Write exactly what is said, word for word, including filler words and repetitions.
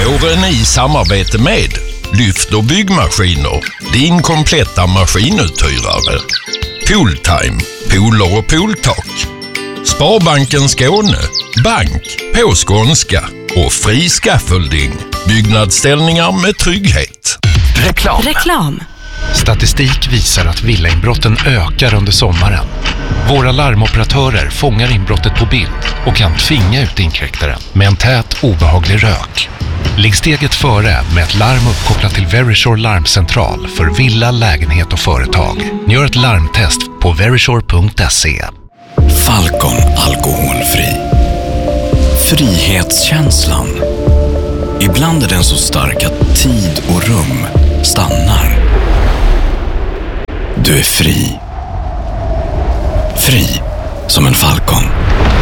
Våren i samarbete med Lyft och byggmaskiner, din kompletta maskinuthyrare. Pooltime, pooler och pooltak. Sparbanken Skåne, bank på skånska. Och Fri Scaffolding, byggnadsställningar med trygghet. Reklam. Reklam. Statistik visar att villainbrotten ökar under sommaren. Våra larmoperatörer fångar inbrottet på bild och kan tvinga ut inkräktaren med en tät, obehaglig rök. Ligg steget före med ett larm uppkopplat till Verisure larmcentral för villa, lägenhet och företag. Gör ett larmtest på verisure punkt se. Falcon alkoholfri. Frihetskänslan. Ibland är den så stark att tid och rum stannar. Du är fri. Fri som en falcon.